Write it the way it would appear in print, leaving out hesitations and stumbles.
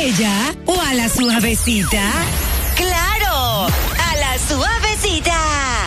bella o a la suavecita? ¡Claro! ¡A la suavecita!